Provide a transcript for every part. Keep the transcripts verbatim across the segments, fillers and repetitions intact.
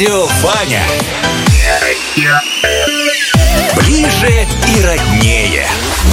Радио Ваня. Ближе и роднее.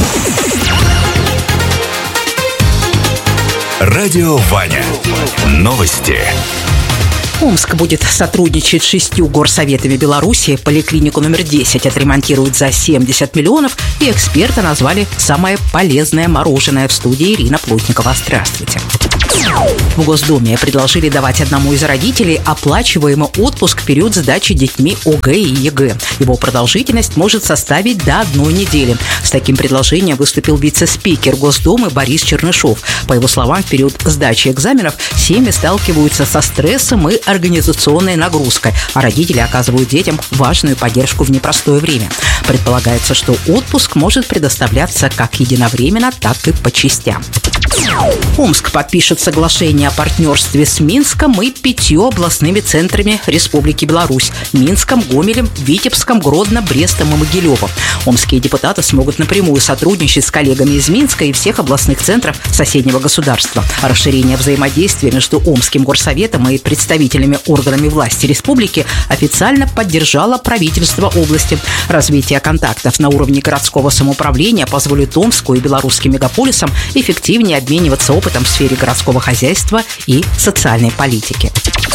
Радио Ваня. Новости. Омск будет сотрудничать с шестью горсоветами Беларуси. Поликлинику номер десять отремонтируют за семьдесят миллионов. И эксперты назвали самое полезное мороженое. В студии Ирина Плотникова. Здравствуйте. В Госдуме предложили давать одному из родителей оплачиваемый отпуск в период сдачи детьми ОГЭ и ЕГЭ. Его продолжительность может составить до одной недели. С таким предложением выступил вице-спикер Госдумы Борис Чернышов. По его словам, в период сдачи экзаменов семьи сталкиваются со стрессом и организационной нагрузкой, а родители оказывают детям важную поддержку в непростое время. Предполагается, что отпуск может предоставляться как единовременно, так и по частям. Омск подпишет соглашение о партнерстве с Минском и пятью областными центрами Республики Беларусь – Минском, Гомелем, Витебском, Гродно, Брестом и Могилевом. Омские депутаты смогут напрямую сотрудничать с коллегами из Минска и всех областных центров соседнего государства. Расширение взаимодействия между Омским горсоветом и представителями органами власти республики официально поддержало правительство области. Развитие контактов на уровне городского самоуправления позволит Омску и белорусским мегаполисам эффективнее обмениваться опытом в сфере городского хозяйства и социальной политики.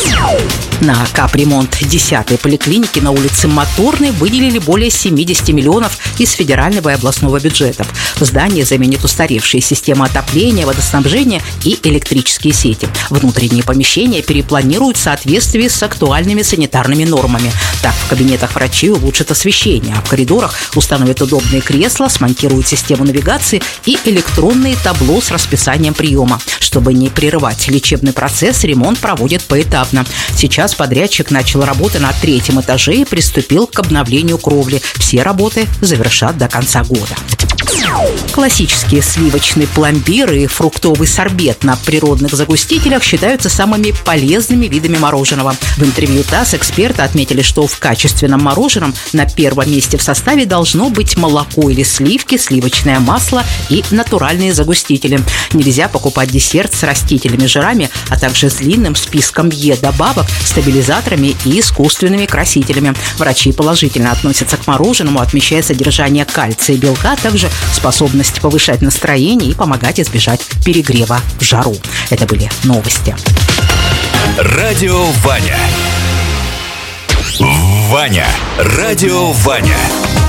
На капремонт десятой поликлиники на улице Моторной выделили более семьдесят миллионов из федерального и областного бюджетов. Здание заменит устаревшие системы отопления, водоснабжения и электрические сети. Внутренние помещения перепланируют в соответствии с актуальными санитарными нормами. Так, в кабинетах врачей улучшат освещение, а в коридорах установят удобные кресла, смонтируют систему навигации и электронные табло с расписанием приема. Чтобы не прерывать лечебный процесс, ремонт проводят поэтапно. Сейчас подрядчик начал работы на третьем этаже и приступил к обновлению кровли. Все работы завершат до конца года. Классические сливочный пломбир и фруктовый сорбет на природных загустителях считаются самыми полезными видами мороженого. В интервью ТАСС эксперты отметили, что в качественном мороженом на первом месте в составе должно быть молоко или сливки, сливочное масло и натуральные загустители. Нельзя покупать десерт с растительными жирами, а также с длинным списком Е-добавок, стабилизаторами и искусственными красителями. Врачи положительно относятся к мороженому, отмечая содержание кальция и белка, а также способность повышать настроение и помогать избежать перегрева в жару. Это были новости. Радио Ваня. Ваня. Радио Ваня.